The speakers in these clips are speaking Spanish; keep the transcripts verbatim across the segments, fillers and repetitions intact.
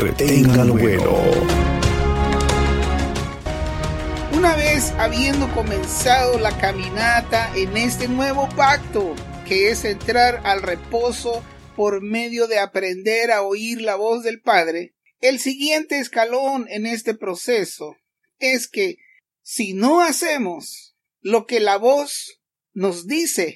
Retenga lo bueno. Una vez habiendo comenzado la caminata en este nuevo pacto, que es entrar al reposo por medio de aprender a oír la voz del Padre, el siguiente escalón en este proceso es que si no hacemos lo que la voz nos dice,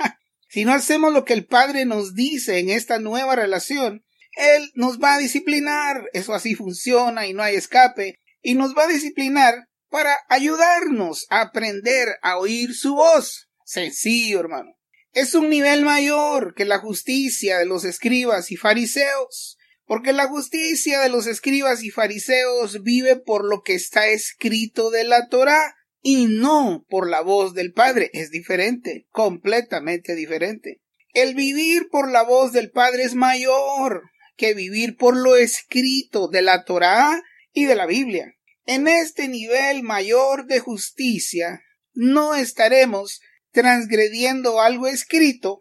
si no hacemos lo que el Padre nos dice en esta nueva relación, Él nos va a disciplinar. Eso así funciona y no hay escape. Y nos va a disciplinar para ayudarnos a aprender a oír su voz. Sencillo, hermano. Es un nivel mayor que la justicia de los escribas y fariseos, porque la justicia de los escribas y fariseos vive por lo que está escrito de la Torá y no por la voz del Padre. Es diferente, completamente diferente. El vivir por la voz del Padre es mayor que vivir por lo escrito de la Torá y de la Biblia. En este nivel mayor de justicia no estaremos transgrediendo algo escrito,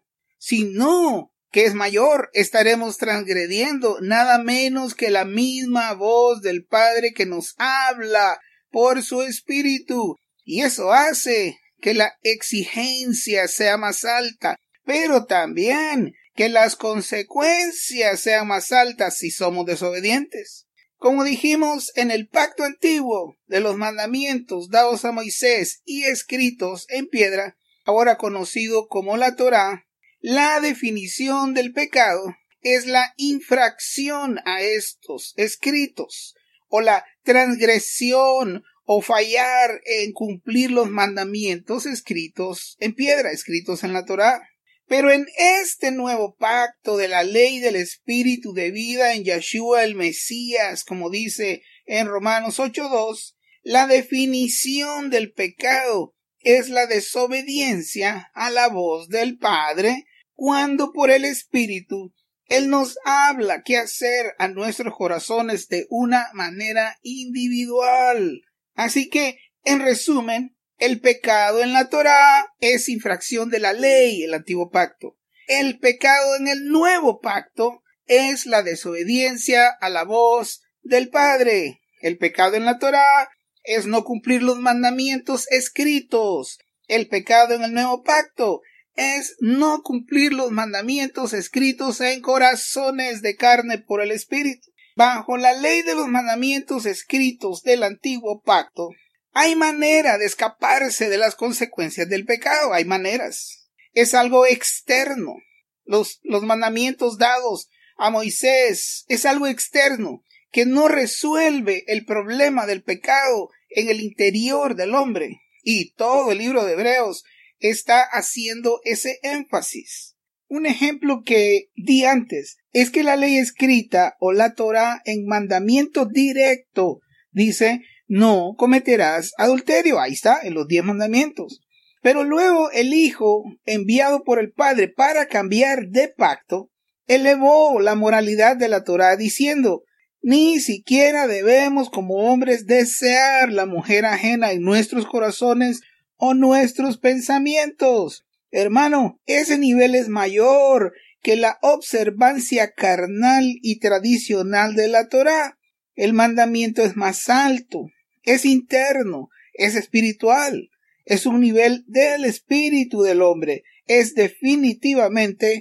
sino que es mayor, estaremos transgrediendo nada menos que la misma voz del Padre que nos habla por su Espíritu. Y eso hace que la exigencia sea más alta, pero también que las consecuencias sean más altas si somos desobedientes. Como dijimos en el pacto antiguo de los mandamientos dados a Moisés y escritos en piedra, ahora conocido como la Torá, la definición del pecado es la infracción a estos escritos, o la transgresión o fallar en cumplir los mandamientos escritos en piedra, escritos en la Torá. Pero en este nuevo pacto de la ley del Espíritu de vida en Yeshua el Mesías, como dice en Romanos ocho dos, la definición del pecado es la desobediencia a la voz del Padre cuando por el Espíritu Él nos habla qué hacer a nuestros corazones de una manera individual. Así que, en resumen, el pecado en la Torá es infracción de la ley, el antiguo pacto. El pecado en el nuevo pacto es la desobediencia a la voz del Padre. El pecado en la Torá es no cumplir los mandamientos escritos. El pecado en el nuevo pacto es no cumplir los mandamientos escritos en corazones de carne por el Espíritu. Bajo la ley de los mandamientos escritos del antiguo pacto, hay manera de escaparse de las consecuencias del pecado. Hay maneras. Es algo externo. Los, los mandamientos dados a Moisés es algo externo que no resuelve el problema del pecado en el interior del hombre. Y todo el libro de Hebreos está haciendo ese énfasis. Un ejemplo que di antes es que la ley escrita o la Torá en mandamiento directo dice: no cometerás adulterio. Ahí está, en los diez mandamientos. Pero luego el Hijo, enviado por el Padre para cambiar de pacto, elevó la moralidad de la Torá diciendo: ni siquiera debemos como hombres desear la mujer ajena en nuestros corazones o nuestros pensamientos. Hermano, ese nivel es mayor que la observancia carnal y tradicional de la Torá. El mandamiento es más alto, es interno, es espiritual, es un nivel del espíritu del hombre, es definitivamente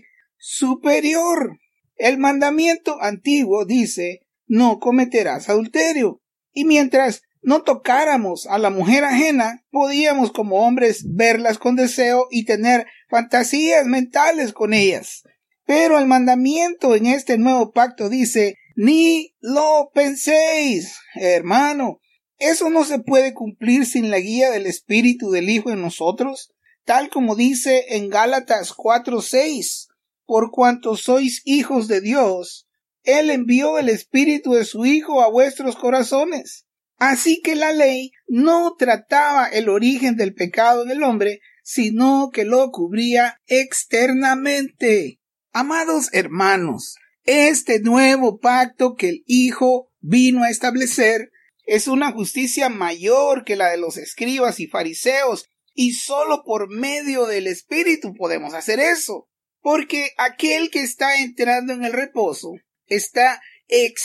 superior. El mandamiento antiguo dice: no cometerás adulterio. Y mientras no tocáramos a la mujer ajena, podíamos como hombres verlas con deseo y tener fantasías mentales con ellas. Pero el mandamiento en este nuevo pacto dice: ni lo penséis. Hermano, eso no se puede cumplir sin la guía del Espíritu del Hijo en nosotros, tal como dice en Gálatas cuatro seis: por cuanto sois hijos de Dios, Él envió el Espíritu de su Hijo a vuestros corazones. Así que la ley no trataba el origen del pecado en el hombre, sino que lo cubría externamente. Amados hermanos, este nuevo pacto que el Hijo vino a establecer es una justicia mayor que la de los escribas y fariseos, y solo por medio del Espíritu podemos hacer eso, porque aquel que está entrando en el reposo está